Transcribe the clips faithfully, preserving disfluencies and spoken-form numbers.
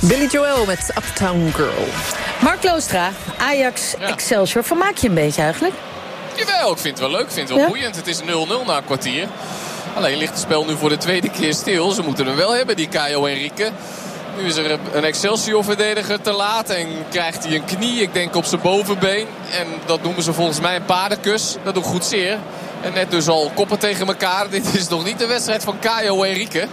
Billy Joel met Uptown Girl. Mark Kloostra, Ajax, ja. Excelsior. Vermaak je een beetje eigenlijk? Jawel, ik vind het wel leuk. Ik vind het wel ja? boeiend. Het is nul nul na een kwartier. Alleen ligt het spel nu voor de tweede keer stil. Ze moeten hem wel hebben, die Caio Henrique. Nu is er een Excelsior-verdediger te laat en krijgt hij een knie, ik denk op zijn bovenbeen. En dat noemen ze volgens mij een paardenkus. Dat doet goed zeer. En net dus al koppen tegen elkaar. Dit is nog niet de wedstrijd van Caio Henrique.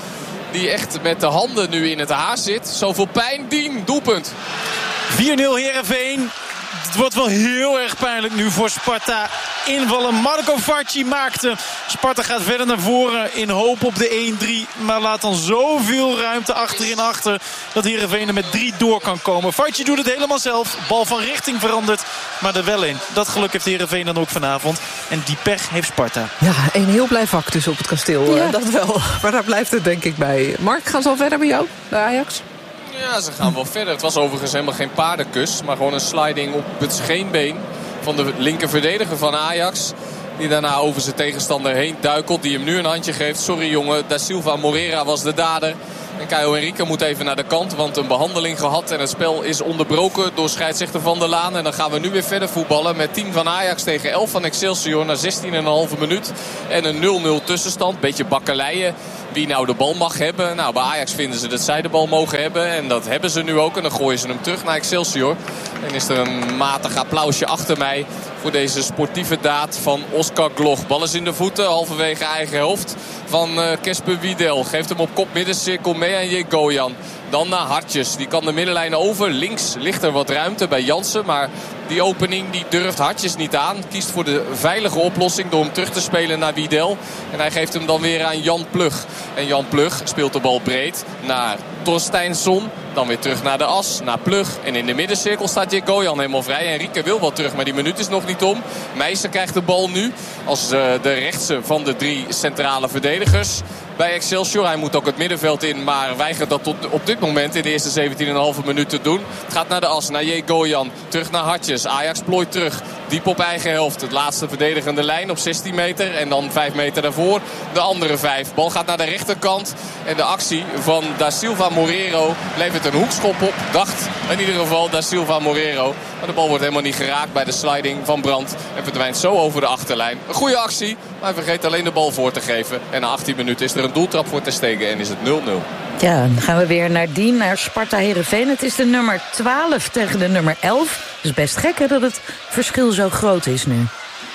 Die echt met de handen nu in het haar zit. Zoveel pijn, Dien, doelpunt. vier nul Heerenveen. Het wordt wel heel erg pijnlijk nu voor Sparta. Invallen Marco Farci maakte. Sparta gaat verder naar voren in hoop op de één drie. Maar laat dan zoveel ruimte achterin achter dat Heerenveen er met drie door kan komen. Farci doet het helemaal zelf. Bal van richting verandert. Maar er wel in. Dat geluk heeft Heerenveen dan ook vanavond. En die pech heeft Sparta. Ja, een heel blij vak dus op het kasteel. Ja. Dat wel. Maar daar blijft het denk ik bij. Mark, gaan ze al verder bij jou? Bij Ajax? Ja, ze gaan wel verder. Het was overigens helemaal geen paardenkus. Maar gewoon een sliding op het scheenbeen van de linker verdediger van Ajax. Die daarna over zijn tegenstander heen duikelt. Die hem nu een handje geeft. Sorry jongen, Da Silva Moreira was de dader. En Caio Henrique moet even naar de kant. Want een behandeling gehad. En het spel is onderbroken door scheidsrechter Van der Laan. En dan gaan we nu weer verder voetballen. Met tien van Ajax tegen elf van Excelsior. Na zestien komma vijf minuut. En een nul nul tussenstand. Beetje bakkeleien. Wie nou de bal mag hebben. Nou, bij Ajax vinden ze dat zij de bal mogen hebben. En dat hebben ze nu ook. En dan gooien ze hem terug naar Excelsior. En is er een matig applausje achter mij voor deze sportieve daad van Oscar Gloch. Bal is in de voeten, halverwege eigen helft van Kesper uh, Wiedel. Geeft hem op kop middencirkel mee aan Jegoyan. Dan naar Hartjes. Die kan de middenlijn over. Links ligt er wat ruimte bij Jansen. Maar die opening die durft Hartjes niet aan. Kiest voor de veilige oplossing door hem terug te spelen naar Wiedel. En hij geeft hem dan weer aan Jan Plug. En Jan Plug speelt de bal breed naar Torsteinsson. Dan weer terug naar de as, naar Plug. En in de middencirkel staat Jegoyan helemaal vrij. Henrique wil wel terug, maar die minuut is nog niet om. Meijsen krijgt de bal nu als uh, de rechtse van de drie centrale verdedigers bij Excelsior. Hij moet ook het middenveld in, maar weigert dat tot op dit moment in de eerste zeventien komma vijf minuten te doen. Het gaat naar de as, naar Jegoyan. Terug naar Hartjes. Ajax plooit terug. Diep op eigen helft. Het laatste verdedigende lijn op zestien meter. En dan vijf meter daarvoor de andere vijf. Bal gaat naar de rechterkant. En de actie van Da Silva Moreiro levert een hoekschop op. Dacht in ieder geval Da Silva Moreiro. Maar de bal wordt helemaal niet geraakt bij de sliding van Brandt. En verdwijnt zo over de achterlijn. Een goede actie. Maar hij vergeet alleen de bal voor te geven. En na achttien minuten is er een doeltrap voor Ter Stegen. En is het nul nul. Ja, dan gaan we weer naar Dien, naar Sparta Heerenveen. Het is de nummer twaalf tegen de nummer elf. Het is best gek hè, dat het verschil zo groot is nu.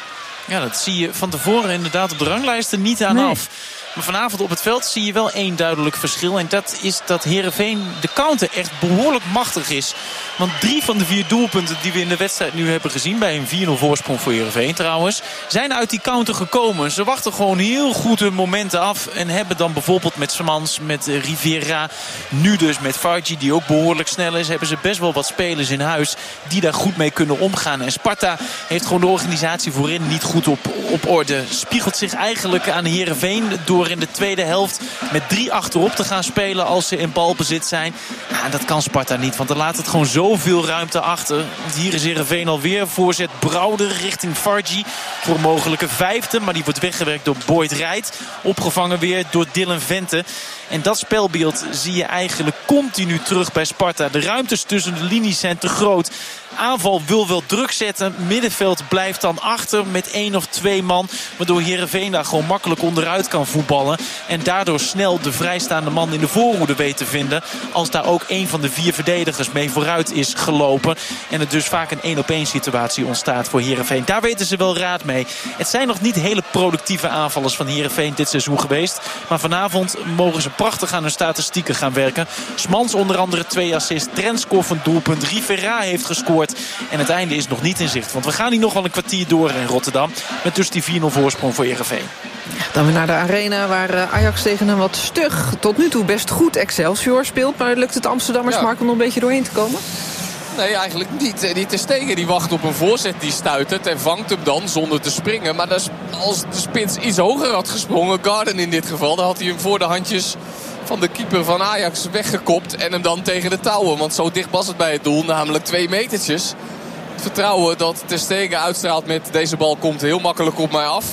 Ja, dat zie je van tevoren inderdaad op de ranglijsten niet aan nee. af. Maar vanavond op het veld zie je wel één duidelijk verschil. En dat is dat Heerenveen de counter echt behoorlijk machtig is. Want drie van de vier doelpunten die we in de wedstrijd nu hebben gezien, bij een vier nul voorsprong voor Heerenveen trouwens, zijn uit die counter gekomen. Ze wachten gewoon heel goed hun momenten af. En hebben dan bijvoorbeeld met Smans, met Rivera, nu dus met Farci, die ook behoorlijk snel is, hebben ze best wel wat spelers in huis die daar goed mee kunnen omgaan. En Sparta heeft gewoon de organisatie voorin niet goed op, op orde. Spiegelt zich eigenlijk aan Heerenveen door in de tweede helft met drie achterop te gaan spelen als ze in balbezit zijn. Ja, dat kan Sparta niet, want er laat het gewoon zoveel ruimte achter. Want hier is Heerenveen alweer. Voorzet Brouwer richting Farci voor een mogelijke vijfde, maar die wordt weggewerkt door Boyd Rijt. Opgevangen weer door Dylan Vente. En dat spelbeeld zie je eigenlijk continu terug bij Sparta. De ruimtes tussen de linies zijn te groot. Aanval wil wel druk zetten. Middenveld blijft dan achter met één of twee man. Waardoor Heerenveen daar gewoon makkelijk onderuit kan voetballen. En daardoor snel de vrijstaande man in de voorhoede weet te vinden. Als daar ook één van de vier verdedigers mee vooruit is gelopen. En er dus vaak een één op één situatie ontstaat voor Heerenveen. Daar weten ze wel raad mee. Het zijn nog niet hele productieve aanvallers van Heerenveen dit seizoen geweest. Maar vanavond mogen ze prachtig aan hun statistieken gaan werken. Smans onder andere twee assists. Trenskov een doelpunt. Rivera heeft gescoord. En het einde is nog niet in zicht. Want we gaan hier nog wel een kwartier door in Rotterdam. Met dus die vier nul voorsprong voor Heerenveen. Dan weer naar de arena waar Ajax tegen een wat stug, tot nu toe best goed Excelsior speelt. Maar lukt het Amsterdammers ja. Mark om er een beetje doorheen te komen? Nee, eigenlijk niet. Die Ter Stegen die wacht op een voorzet, die stuitert en vangt hem dan zonder te springen. Maar als de spits iets hoger had gesprongen, Garden in dit geval, dan had hij hem voor de handjes van de keeper van Ajax weggekopt en hem dan tegen de touwen. Want zo dicht was het bij het doel, namelijk twee metertjes. Het vertrouwen dat Ter Stegen uitstraalt met deze bal komt heel makkelijk op mij af.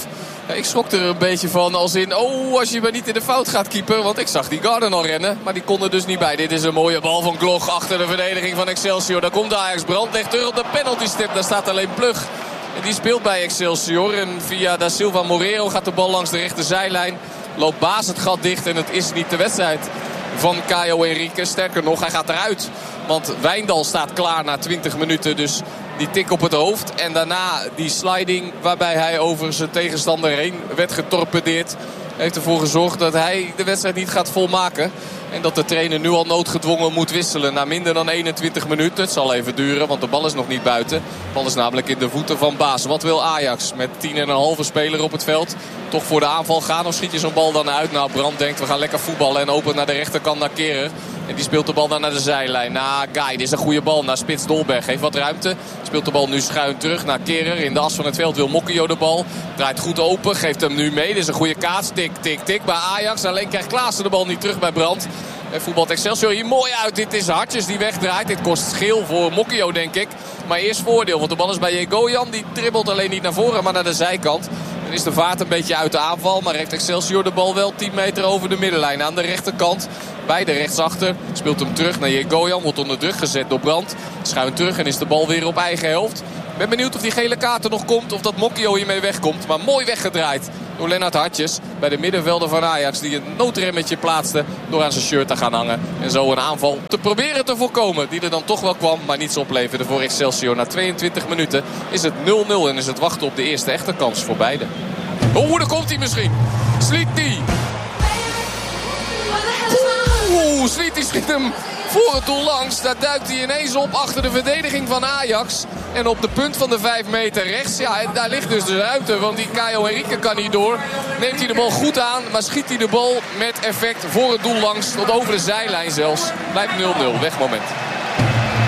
Ja, ik schrok er een beetje van als in, oh, als je maar niet in de fout gaat, keeper. Want ik zag die Garden al rennen, maar die kon er dus niet bij. Dit is een mooie bal van Gloch achter de verdediging van Excelsior. Daar komt Ajax. Brandt legt terug op de penalty stip. Daar staat alleen Plug. En die speelt bij Excelsior. En via Da Silva Moreiro gaat de bal langs de rechterzijlijn. Loopt Baas het gat dicht en het is niet de wedstrijd van Caio Henrique. Sterker nog, hij gaat eruit. Want Wijndal staat klaar na twintig minuten. Dus die tik op het hoofd. En daarna die sliding waarbij hij over zijn tegenstander heen werd getorpedeerd. Heeft ervoor gezorgd dat hij de wedstrijd niet gaat volmaken. En dat de trainer nu al noodgedwongen moet wisselen na minder dan eenentwintig minuten. Het zal even duren, want de bal is nog niet buiten. De bal is namelijk in de voeten van Baas. Wat wil Ajax met tien en een halve speler op het veld? Toch voor de aanval gaan of schiet je zo'n bal dan uit? Nou, Brandt denkt we gaan lekker voetballen en opent naar de rechterkant naar Kehrer. En die speelt de bal dan naar de zijlijn. Nou, Guy, dit is een goede bal naar Spits Dolberg. Heeft wat ruimte. Speelt de bal nu schuin terug naar Kehrer. In de as van het veld wil Mokio de bal. Draait goed open. Geeft hem nu mee. Dit is een goede kaats. Tik, tik, tik bij Ajax. Alleen krijgt Klaassen de bal niet terug bij Brandt. En voetbalt Excelsior hier mooi uit. Dit is Hartjes die wegdraait. Dit kost geel voor Mokio, denk ik. Maar eerst voordeel. Want de bal is bij Jegoyan. Die dribbelt alleen niet naar voren, maar naar de zijkant. Dan is de vaart een beetje uit de aanval. Maar heeft Excelsior de bal wel tien meter over de middenlijn. Aan de rechterkant. Bij de rechtsachter. Speelt hem terug naar Jegoyan. Wordt onder druk gezet door Brandt. Schuin terug en is de bal weer op eigen helft. Ik ben benieuwd of die gele kaart er nog komt. Of dat Mokio hiermee wegkomt. Maar mooi weggedraaid door Lennart Hartjes. Bij de middenvelder van Ajax. Die een noodremmetje plaatste door aan zijn shirt te gaan hangen. En zo een aanval te proberen te voorkomen. Die er dan toch wel kwam. Maar niets opleverde voor Excelsior. Na tweeëntwintig minuten is het nul nul. En is het wachten op de eerste echte kans voor beide. Oh, daar komt hij misschien. Sliti. Oeh, Sliti schiet hem voor het doel langs. Daar duikt hij ineens op achter de verdediging van Ajax. En op de punt van de vijf meter rechts. Ja, daar ligt dus de ruimte. Want die Caio Henrique kan niet door. Neemt hij de bal goed aan. Maar schiet hij de bal met effect voor het doel langs. Tot over de zijlijn zelfs. Blijft nul nul. Wegmoment.